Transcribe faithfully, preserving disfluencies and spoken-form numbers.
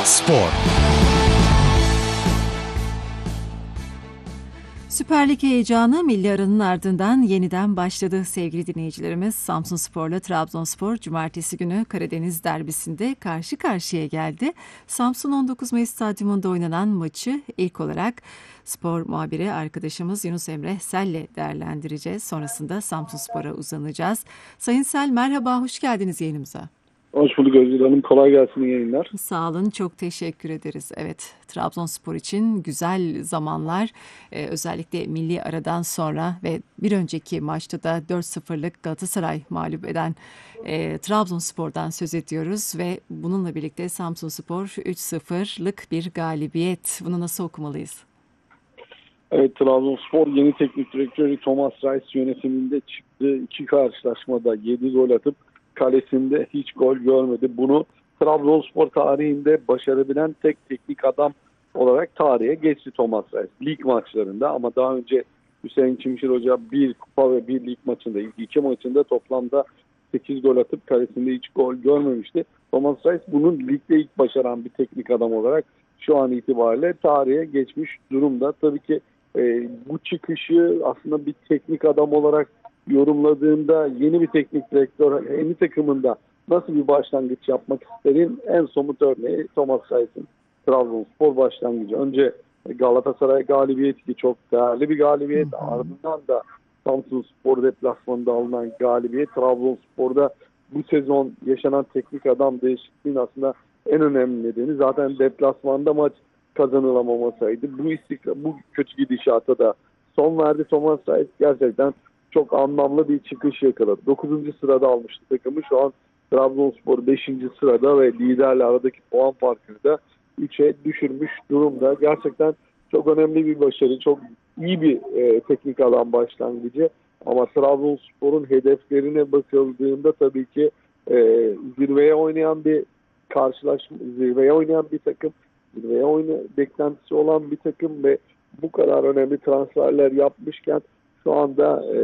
Spor. Süper Lig heyecanı milli aranın ardından yeniden başladı sevgili dinleyicilerimiz. Samsunspor'la Trabzonspor cumartesi günü Karadeniz derbisinde karşı karşıya geldi. Samsun on dokuz Mayıs Stadyumunda oynanan maçı ilk olarak spor muhabiri arkadaşımız Yunus Emre Sel'le değerlendireceğiz. Sonrasında Samsunspor'a uzanacağız. Sayın Sel, merhaba, hoş geldiniz yayınımıza. Hoş bulduk Özgür Hanım. Kolay gelsin, iyi yayınlar. Sağ olun, çok teşekkür ederiz. Evet, Trabzonspor için güzel zamanlar. Ee, özellikle milli aradan sonra ve bir önceki maçta da dört sıfırlık Galatasaray mağlup eden e, Trabzonspor'dan söz ediyoruz. Ve bununla birlikte Samsunspor üç sıfırlık bir galibiyet. Bunu nasıl okumalıyız? Evet, Trabzonspor yeni teknik direktörü Thomas Reis yönetiminde çıktığı iki karşılaşmada yedi gol atıp kalesinde hiç gol görmedi. Bunu Trabzonspor tarihinde başarabilen tek teknik adam olarak tarihe geçti Thomas Reis. Lig maçlarında, ama daha önce Hüseyin Çimşir Hoca bir kupa ve bir lig maçında, ilk iki maçında toplamda sekiz gol atıp kalesinde hiç gol görmemişti. Thomas Reis bunun ligde ilk başaran bir teknik adam olarak şu an itibariyle tarihe geçmiş durumda. Tabii ki e, bu çıkışı aslında bir teknik adam olarak yorumladığında yeni bir teknik direktör yeni takımında nasıl bir başlangıç yapmak isterin en somut örneği Thomas Reis'in Trabzonspor başlangıcı. Önce Galatasaray galibiyeti, ki çok değerli bir galibiyet. Hı hı. Ardından da Samsunspor deplasmanında alınan galibiyet. Trabzonspor'da bu sezon yaşanan teknik adam değişikliğinin aslında en önemli nedeni zaten deplasmanda maç kazanılamamasaydı. Bu istikrar, bu kötü gidişata da son verdi Thomas Reis. Gerçekten çok anlamlı bir çıkış yakaladı. dokuzuncu sırada almıştı takımı. Şu an Trabzonspor beşinci sırada ve liderle aradaki puan farkını da üçe düşürmüş durumda. Gerçekten çok önemli bir başarı. Çok iyi bir e, teknik alan başlangıcı. Ama Trabzonspor'un hedeflerine bakıldığında tabii ki e, zirveye oynayan bir karşılaşma, zirveye oynayan bir takım, zirveye oynayan beklentisi olan bir takım ve bu kadar önemli transferler yapmışken şu anda e,